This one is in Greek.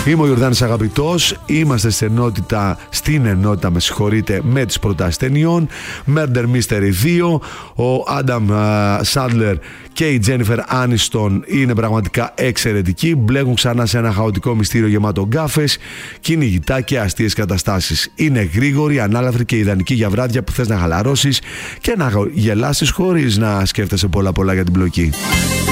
Είμαι ο Ιορδάνης Αγαπητός. Είμαστε στην ενότητα με τις προτάσεις ταινιών. Murder Mystery 2. Ο Άνταμ Σάντλερ και η Τζένιφερ Άνιστον είναι πραγματικά εξαιρετικοί. Μπλέκουν ξανά σε ένα χαοτικό μυστήριο γεμάτο γκάφες, κυνηγητά και αστείες καταστάσεις. Είναι γρήγοροι, ανάλαφροι και ιδανικοί για βράδια που θες να χαλαρώσεις και να γελάσεις χωρίς να σκέφτεσαι πολλά για την πλοκή.